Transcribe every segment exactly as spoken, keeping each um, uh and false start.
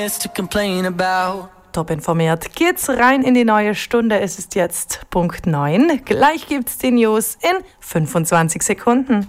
Top informiert geht's rein in die neue Stunde. Es ist jetzt Punkt neun. Gleich gibt's die News in fünfundzwanzig Sekunden.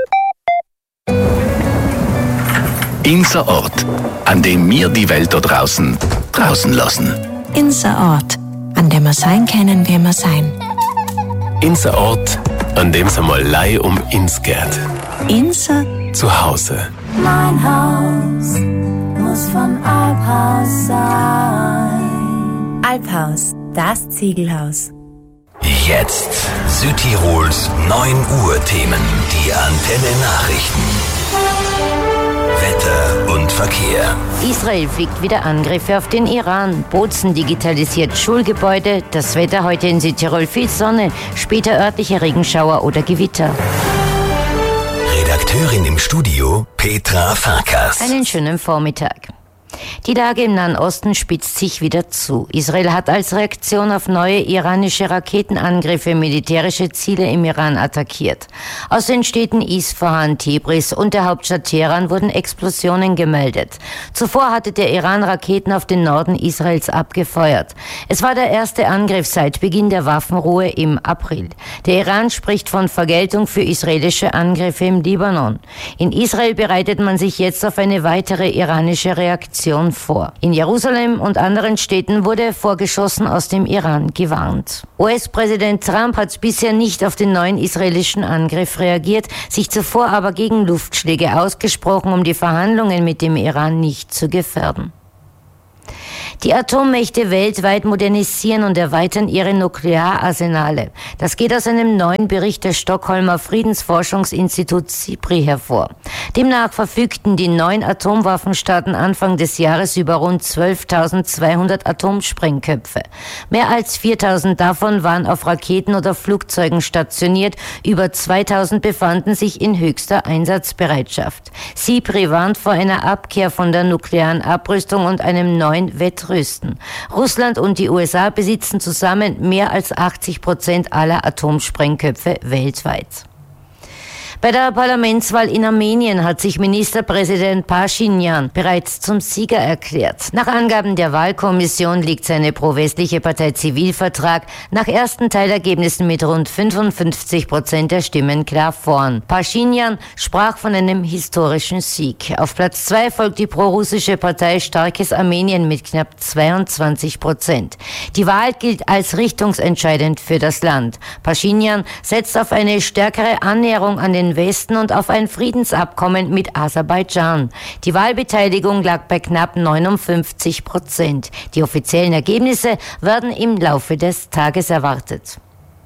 Unser Ort, an dem wir die Welt da draußen draußen lassen. Unser Ort, an dem wir sein können, wie wir sein. Unser Ort, an dem es einmal Leih um uns geht. Unser Zuhause. Mein Haus muss vom Alphaus sein. Alphaus, das Ziegelhaus. Jetzt Südtirols neun Uhr Themen. Die Antenne Nachrichten. Wetter und Verkehr. Israel fliegt wieder Angriffe auf den Iran. Bozen digitalisiert Schulgebäude. Das Wetter heute in Südtirol viel Sonne. Später örtliche Regenschauer oder Gewitter. Redakteurin im Studio Petra Farkas. Einen schönen Vormittag. Die Lage im Nahen Osten spitzt sich wieder zu. Israel hat als Reaktion auf neue iranische Raketenangriffe militärische Ziele im Iran attackiert. Aus den Städten Isfahan, Tibris und der Hauptstadt Teheran wurden Explosionen gemeldet. Zuvor hatte der Iran Raketen auf den Norden Israels abgefeuert. Es war der erste Angriff seit Beginn der Waffenruhe im April. Der Iran spricht von Vergeltung für israelische Angriffe im Libanon. In Israel bereitet man sich jetzt auf eine weitere iranische Reaktion vor. In Jerusalem und anderen Städten wurde vor Geschossen aus dem Iran gewarnt. U S-Präsident Trump hat bisher nicht auf den neuen israelischen Angriff reagiert, sich zuvor aber gegen Luftschläge ausgesprochen, um die Verhandlungen mit dem Iran nicht zu gefährden. Die Atommächte weltweit modernisieren und erweitern ihre Nukleararsenale. Das geht aus einem neuen Bericht des Stockholmer Friedensforschungsinstituts SIPRI hervor. Demnach verfügten die neun Atomwaffenstaaten Anfang des Jahres über rund zwölftausendzweihundert Atomsprengköpfe. Mehr als viertausend davon waren auf Raketen oder Flugzeugen stationiert, über zweitausend befanden sich in höchster Einsatzbereitschaft. SIPRI warnt vor einer Abkehr von der nuklearen Abrüstung und einem neuen Wettrüsten. Russland und die U S A besitzen zusammen mehr als achtzig Prozent aller Atomsprengköpfe weltweit. Bei der Parlamentswahl in Armenien hat sich Ministerpräsident Pashinyan bereits zum Sieger erklärt. Nach Angaben der Wahlkommission liegt seine pro-westliche Partei Zivilvertrag nach ersten Teilergebnissen mit rund fünfundfünfzig Prozent der Stimmen klar vorn. Pashinyan sprach von einem historischen Sieg. Auf Platz zwei folgt die pro-russische Partei Starkes Armenien mit knapp zweiundzwanzig Prozent. Die Wahl gilt als richtungsentscheidend für das Land. Pashinyan setzt auf eine stärkere Annäherung an den Westen und auf ein Friedensabkommen mit Aserbaidschan. Die Wahlbeteiligung lag bei knapp neunundfünfzig Prozent. Die offiziellen Ergebnisse werden im Laufe des Tages erwartet.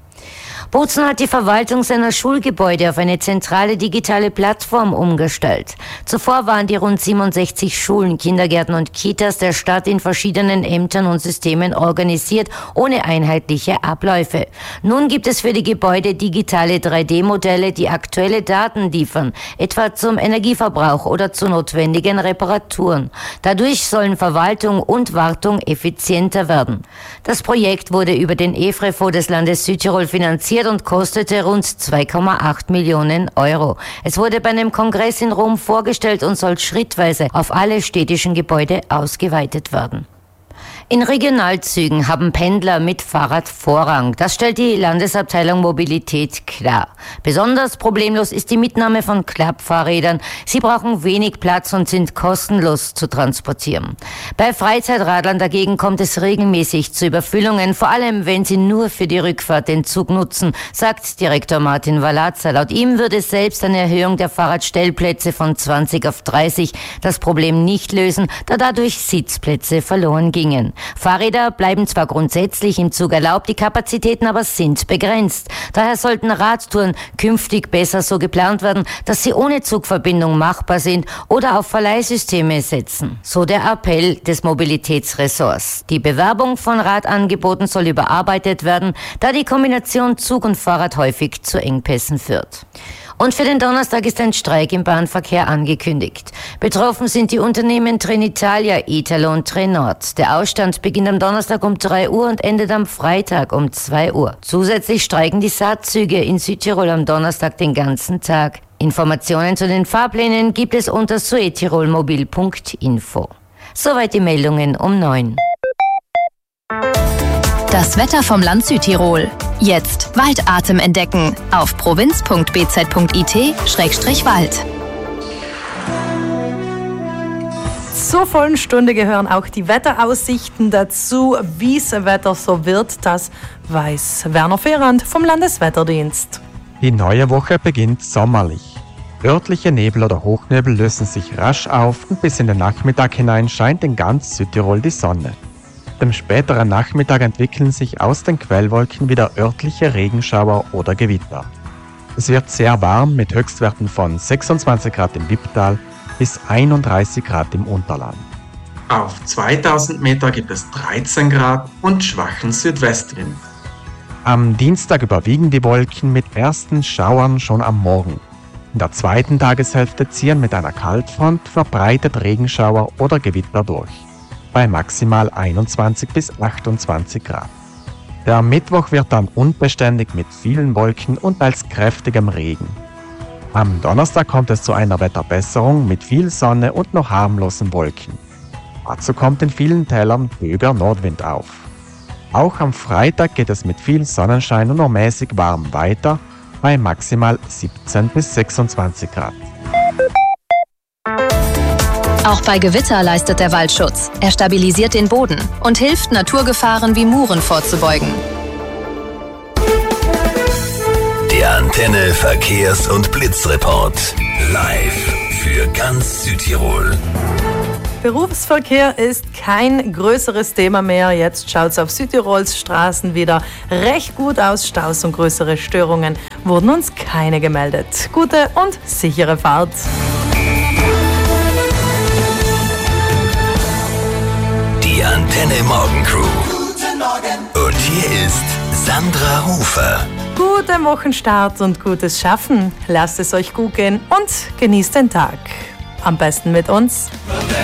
Bozen hat die Verwaltung seiner Schulgebäude auf eine zentrale digitale Plattform umgestellt. Zuvor waren die rund siebenundsechzig Schulen, Kindergärten und Kitas der Stadt in verschiedenen Ämtern und Systemen organisiert, ohne einheitliche Abläufe. Nun gibt es für die Gebäude digitale drei D Modelle, die aktuelle Daten liefern, etwa zum Energieverbrauch oder zu notwendigen Reparaturen. Dadurch sollen Verwaltung und Wartung effizienter werden. Das Projekt wurde über den EFREFO des Landes Südtirol finanziert und kostete rund zwei Komma acht Millionen Euro. Es wurde bei einem Kongress in Rom vorgestellt und soll schrittweise auf alle städtischen Gebäude ausgeweitet werden. In Regionalzügen haben Pendler mit Fahrrad Vorrang. Das stellt die Landesabteilung Mobilität klar. Besonders problemlos ist die Mitnahme von Klappfahrrädern. Sie brauchen wenig Platz und sind kostenlos zu transportieren. Bei Freizeitradlern dagegen kommt es regelmäßig zu Überfüllungen, vor allem wenn sie nur für die Rückfahrt den Zug nutzen, sagt Direktor Martin Walazza. Laut ihm würde selbst eine Erhöhung der Fahrradstellplätze von zwanzig auf dreißig das Problem nicht lösen, da dadurch Sitzplätze verloren gingen. Fahrräder bleiben zwar grundsätzlich im Zug erlaubt, die Kapazitäten aber sind begrenzt. Daher sollten Radtouren künftig besser so geplant werden, dass sie ohne Zugverbindung machbar sind oder auf Verleihsysteme setzen. So der Appell des Mobilitätsressorts. Die Bewerbung von Radangeboten soll überarbeitet werden, da die Kombination Zug und Fahrrad häufig zu Engpässen führt. Und für den Donnerstag ist ein Streik im Bahnverkehr angekündigt. Betroffen sind die Unternehmen Trenitalia, Italo und Trenord. Der Ausstand beginnt am Donnerstag um drei Uhr und endet am Freitag um zwei Uhr. Zusätzlich streiken die Saatzüge in Südtirol am Donnerstag den ganzen Tag. Informationen zu den Fahrplänen gibt es unter suetirolmobil punkt info. Soweit die Meldungen um neun. Das Wetter vom Land Südtirol. Jetzt Waldatem entdecken auf provinz punkt b z punkt i t Schrägstrich Wald. Zur vollen Stunde gehören auch die Wetteraussichten dazu. Wie das Wetter so wird, das weiß Werner Ferrand vom Landeswetterdienst. Die neue Woche beginnt sommerlich. Örtliche Nebel oder Hochnebel lösen sich rasch auf und bis in den Nachmittag hinein scheint in ganz Südtirol die Sonne. Am späteren Nachmittag entwickeln sich aus den Quellwolken wieder örtliche Regenschauer oder Gewitter. Es wird sehr warm mit Höchstwerten von sechsundzwanzig Grad im Wipptal bis einunddreißig Grad im Unterland. Auf zweitausend Meter gibt es dreizehn Grad und schwachen Südwestwind. Am Dienstag überwiegen die Wolken mit ersten Schauern schon am Morgen. In der zweiten Tageshälfte ziehen mit einer Kaltfront verbreitet Regenschauer oder Gewitter durch, bei maximal einundzwanzig bis achtundzwanzig Grad. Der Mittwoch wird dann unbeständig mit vielen Wolken und teils kräftigem Regen. Am Donnerstag kommt es zu einer Wetterbesserung mit viel Sonne und noch harmlosen Wolken. Dazu kommt in vielen Tälern höher Nordwind auf. Auch am Freitag geht es mit viel Sonnenschein und noch mäßig warm weiter, bei maximal siebzehn bis sechsundzwanzig Grad. Auch bei Gewitter leistet der Waldschutz. Er stabilisiert den Boden und hilft, Naturgefahren wie Muren vorzubeugen. Der Antenne Verkehrs- und Blitzreport. Live für ganz Südtirol. Berufsverkehr ist kein größeres Thema mehr. Jetzt schaut es auf Südtirols Straßen wieder recht gut aus. Staus und größere Störungen wurden uns keine gemeldet. Gute und sichere Fahrt. Die Antenne Morgencrew. Guten Morgen. Und hier ist Sandra Hofer. Guten Wochenstart und gutes Schaffen. Lasst es euch gut gehen und genießt den Tag. Am besten mit uns.